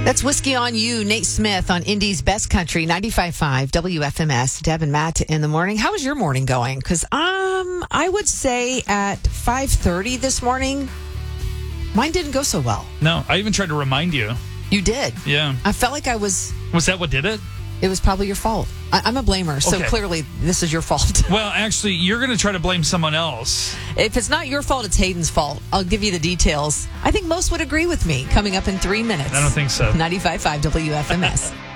That's Whiskey on You, Nate Smith on Indy's Best Country, 95.5 WFMS. Deb and Matt in the morning. How was your morning going? Because I would say at 5:30 this morning, mine didn't go so well. No, I even tried to remind you. You did? Yeah. I felt like I was... Was that what did it? It was probably your fault. I'm a blamer, so clearly this is your fault. Well, actually, you're going to try to blame someone else. If it's not your fault, it's Hayden's fault. I'll give you the details. I think most would agree with me. Coming up in 3 minutes. I don't think so. 95.5 WFMS.